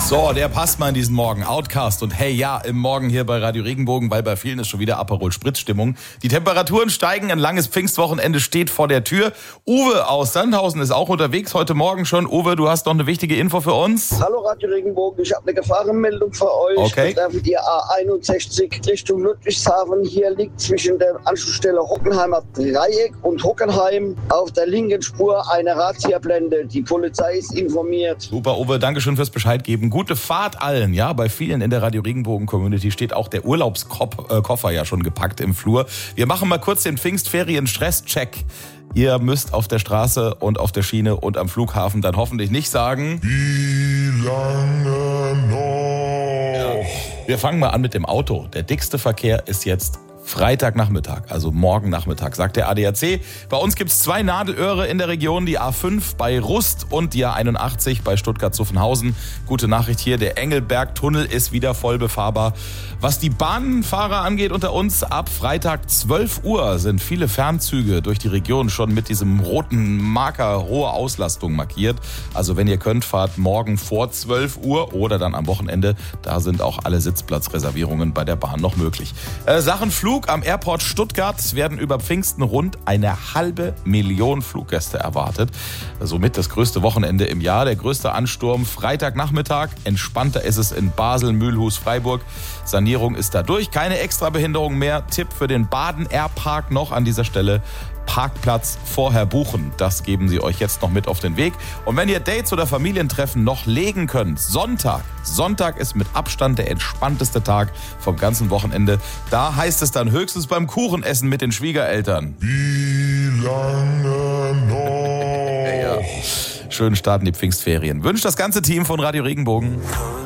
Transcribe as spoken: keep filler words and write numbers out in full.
So, der passt mal in diesen Morgen. Outcast und hey, ja, im Morgen hier bei Radio Regenbogen, weil bei vielen ist schon wieder Aperol-Spritz-Stimmung. Die Temperaturen steigen, ein langes Pfingstwochenende steht vor der Tür. Uwe aus Sandhausen ist auch unterwegs, heute Morgen schon. Uwe, du hast noch eine wichtige Info für uns. Hallo Radio Regenbogen, ich habe eine Gefahrenmeldung für euch. Okay. Betreffend die A einundsechzig Richtung Ludwigshafen. Hier liegt zwischen der Anschlussstelle Hockenheimer Dreieck und Hockenheim auf der linken Spur eine Razzia-Blende. Die Polizei ist informiert. Super, Uwe, danke schön fürs Bescheid geben. Gute Fahrt allen, ja, bei vielen in der Radio Regenbogen Community steht auch der Urlaubskoffer ja schon gepackt im Flur. Wir machen mal kurz den Pfingstferien-Stress-Check. Ihr müsst auf der Straße und auf der Schiene und am Flughafen dann hoffentlich nicht sagen: Wie lange noch? Ja. Wir fangen mal an mit dem Auto. Der dickste Verkehr ist jetzt Freitagnachmittag, also morgen Nachmittag, sagt der A D A C. Bei uns gibt es zwei Nadelöhre in der Region, die A fünf bei Rust und die A einundachtzig bei Stuttgart-Zuffenhausen. Gute Nachricht hier, der Engelberg-Tunnel ist wieder voll befahrbar. Was die Bahnfahrer angeht unter uns, ab Freitag zwölf Uhr sind viele Fernzüge durch die Region schon mit diesem roten Marker hohe Auslastung markiert. Also wenn ihr könnt, fahrt morgen vor zwölf Uhr oder dann am Wochenende. Da sind auch alle Sitzplatzreservierungen bei der Bahn noch möglich. Äh, Sachen Flug am Airport Stuttgart werden über Pfingsten rund eine halbe Million Fluggäste erwartet. Somit das größte Wochenende im Jahr. Der größte Ansturm Freitagnachmittag. Entspannter ist es in Basel, Mühlhus, Freiburg. Sanierung ist da durch. Keine Extrabehinderung mehr. Tipp für den Baden-Air-Park noch an dieser Stelle: Parkplatz vorher buchen. Das geben sie euch jetzt noch mit auf den Weg. Und wenn ihr Dates oder Familientreffen noch legen könnt, Sonntag. Sonntag ist mit Abstand der entspannteste Tag vom ganzen Wochenende. Da heißt es dann höchstens beim Kuchenessen mit den Schwiegereltern: Wie lange noch? Ja. Schönen Start in die Pfingstferien. Wünscht das ganze Team von Radio Regenbogen.